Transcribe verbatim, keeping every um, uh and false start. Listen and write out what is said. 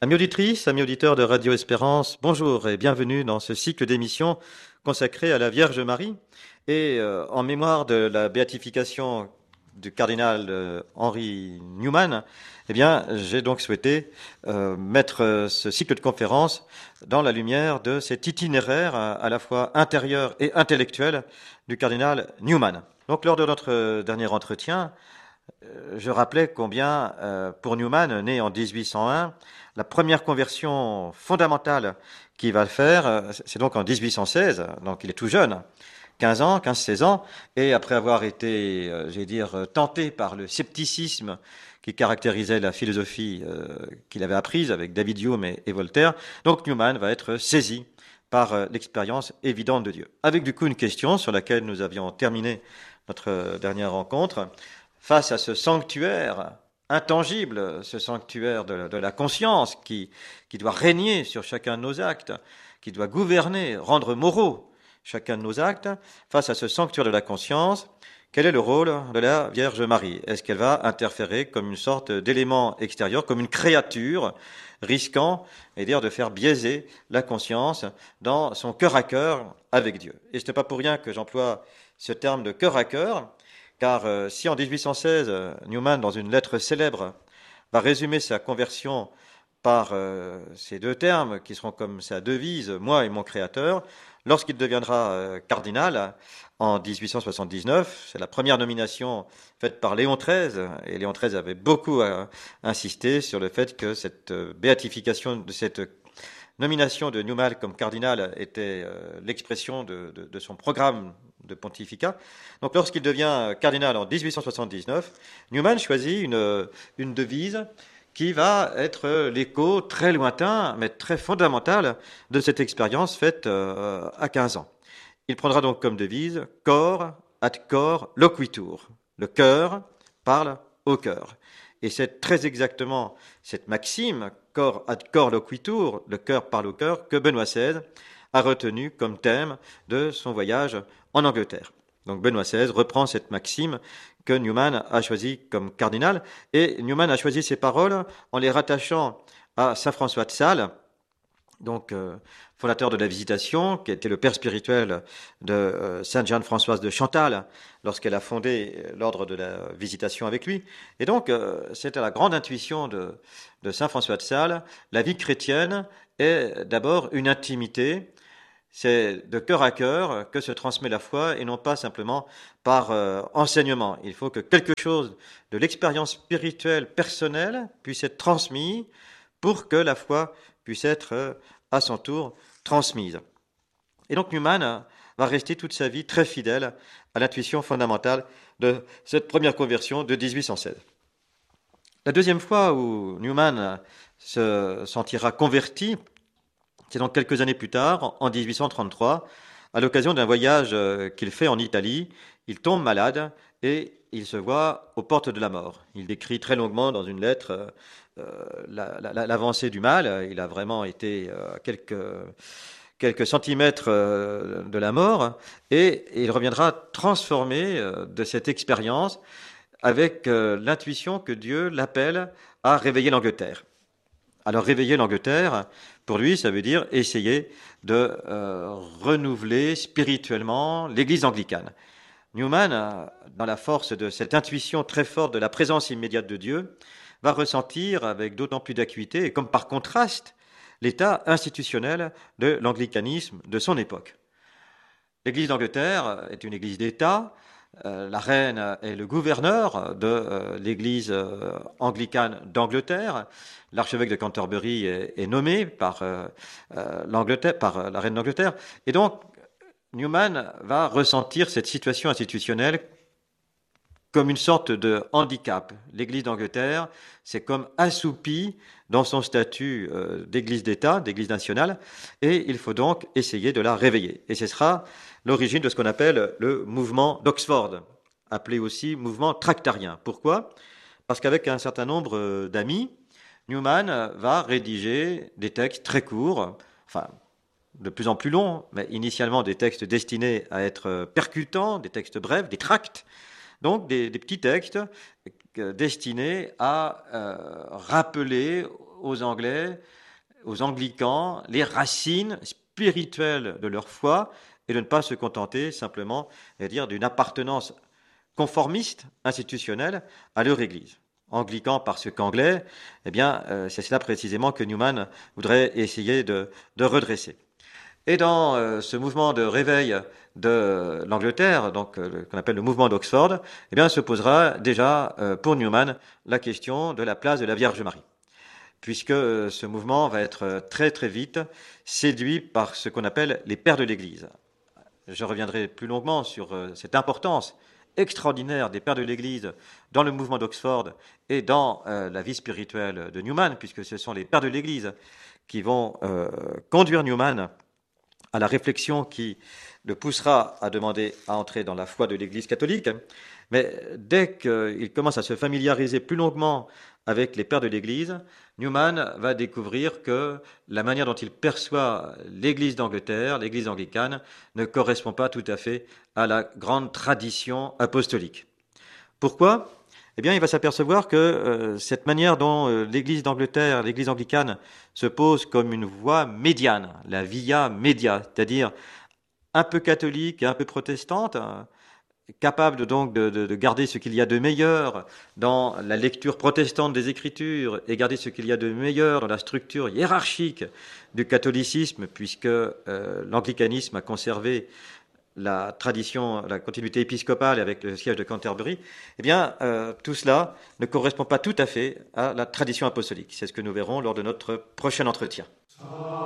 Amis auditrices, amis auditeurs de Radio Espérance, bonjour et bienvenue dans ce cycle d'émissions consacré à la Vierge Marie et euh, en mémoire de la béatification du cardinal euh, Henry Newman. Eh bien, j'ai donc souhaité euh, mettre euh, ce cycle de conférences dans la lumière de cet itinéraire à, à la fois intérieur et intellectuel du cardinal Newman. Donc, lors de notre euh, dernier entretien, euh, je rappelais combien, euh, pour Newman, né en dix-huit cent un, la première conversion fondamentale qu'il va faire, euh, c'est donc en dix-huit cent seize, donc il est tout jeune, quinze ans, quinze seize ans, et après avoir été, euh, j'allais dire, euh, tenté par le scepticisme qui caractérisait la philosophie euh, qu'il avait apprise avec David Hume et, et Voltaire, donc Newman va être saisi par euh, l'expérience évidente de Dieu. Avec du coup une question sur laquelle nous avions terminé notre euh, dernière rencontre, face à ce sanctuaire intangible, ce sanctuaire de la, de la conscience qui, qui doit régner sur chacun de nos actes, qui doit gouverner, rendre moraux chacun de nos actes, face à ce sanctuaire de la conscience, quel est le rôle de la Vierge Marie? Est-ce qu'elle va interférer comme une sorte d'élément extérieur, comme une créature, risquant, et dire, de faire biaiser la conscience dans son cœur à cœur avec Dieu? Et ce n'est pas pour rien que j'emploie ce terme de cœur à cœur, car euh, si en dix-huit cent seize, euh, Newman, dans une lettre célèbre, va résumer sa conversion par euh, ces deux termes qui seront comme sa devise, moi et mon Créateur, lorsqu'il deviendra euh, cardinal en dix-huit cent soixante-dix-neuf, c'est la première nomination faite par Léon treize, et Léon treize avait beaucoup euh, insisté sur le fait que cette euh, béatification, de cette nomination de Newman comme cardinal était euh, l'expression de, de, de son programme de pontificat. Donc lorsqu'il devient cardinal en dix-huit cent soixante-dix-neuf, Newman choisit une, une devise qui va être l'écho très lointain, mais très fondamental de cette expérience faite euh, à quinze ans. Il prendra donc comme devise « Cor ad cor loquitur ». Le cœur parle au cœur. Et c'est très exactement cette maxime « Cor ad cor loquitur », le cœur parle au cœur, que Benoît seize a retenu comme thème de son voyage en Angleterre. Donc Benoît seize reprend cette maxime que Newman a choisi comme cardinal, et Newman a choisi ces paroles en les rattachant à saint François de Sales, donc euh, fondateur de la Visitation, qui était le père spirituel de euh, sainte Jeanne-Françoise de Chantal, lorsqu'elle a fondé l'ordre de la Visitation avec lui. Et donc, euh, c'était la grande intuition de, de saint François de Sales. La vie chrétienne est d'abord une intimité. C'est de cœur à cœur que se transmet la foi et non pas simplement par euh, enseignement. Il faut que quelque chose de l'expérience spirituelle personnelle puisse être transmis pour que la foi puisse être euh, à son tour transmise. Et donc Newman va rester toute sa vie très fidèle à l'intuition fondamentale de cette première conversion de dix-huit cent seize. La deuxième fois où Newman se sentira converti, c'est donc quelques années plus tard, en dix-huit cent trente-trois, à l'occasion d'un voyage qu'il fait en Italie. Il tombe malade et il se voit aux portes de la mort. Il décrit très longuement dans une lettre euh, la, la, l'avancée du mal. Il a vraiment été euh, quelques, quelques centimètres euh, de la mort, et il reviendra transformé euh, de cette expérience avec euh, l'intuition que Dieu l'appelle à réveiller l'Angleterre. Alors réveiller l'Angleterre, pour lui, ça veut dire essayer de euh, renouveler spirituellement l'Église anglicane. Newman, dans la force de cette intuition très forte de la présence immédiate de Dieu, va ressentir avec d'autant plus d'acuité, et comme par contraste, l'état institutionnel de l'anglicanisme de son époque. L'Église d'Angleterre est une église d'État. Euh, la reine est le gouverneur de euh, l'Église euh, anglicane d'Angleterre. L'archevêque de Canterbury est, est nommé par, euh, l'Angleterre, par la reine d'Angleterre. Et donc, Newman va ressentir cette situation institutionnelle comme une sorte de handicap. L'Église d'Angleterre, c'est comme assoupi dans son statut euh, d'Église d'État, d'Église nationale, et il faut donc essayer de la réveiller. Et ce sera l'origine de ce qu'on appelle le mouvement d'Oxford, appelé aussi mouvement tractarien. Pourquoi ? Parce qu'avec un certain nombre d'amis, Newman va rédiger des textes très courts, enfin de plus en plus longs, mais initialement des textes destinés à être percutants, des textes brefs, des tracts, donc des, des petits textes destinés à euh, rappeler aux Anglais, aux anglicans, les racines spirituelles de leur foi et de ne pas se contenter simplement, dire, d'une appartenance conformiste, institutionnelle à leur Église. Anglican parce qu'anglais, eh bien, euh, c'est cela précisément que Newman voudrait essayer de, de redresser. Et dans euh, ce mouvement de réveil de l'Angleterre, donc euh, qu'on appelle le mouvement d'Oxford, eh bien, se posera déjà euh, pour Newman la question de la place de la Vierge Marie, puisque euh, ce mouvement va être très très vite séduit par ce qu'on appelle les pères de l'Église. Je reviendrai plus longuement sur euh, cette importance extraordinaire des pères de l'Église dans le mouvement d'Oxford et dans euh, la vie spirituelle de Newman, puisque ce sont les pères de l'Église qui vont euh, conduire Newman à la réflexion qui le poussera à demander à entrer dans la foi de l'Église catholique. Mais dès qu'il commence à se familiariser plus longuement avec les pères de l'Église, Newman va découvrir que la manière dont il perçoit l'Église d'Angleterre, l'Église anglicane, ne correspond pas tout à fait à la grande tradition apostolique. Pourquoi ? Eh bien, il va s'apercevoir que euh, cette manière dont euh, l'Église d'Angleterre, l'Église anglicane, se pose comme une voie médiane, la via media, c'est-à-dire un peu catholique et un peu protestante, hein, capable donc de, de, de garder ce qu'il y a de meilleur dans la lecture protestante des Écritures et garder ce qu'il y a de meilleur dans la structure hiérarchique du catholicisme, puisque euh, l'anglicanisme a conservé la tradition, la continuité épiscopale avec le siège de Canterbury, eh bien, euh, tout cela ne correspond pas tout à fait à la tradition apostolique. C'est ce que nous verrons lors de notre prochain entretien.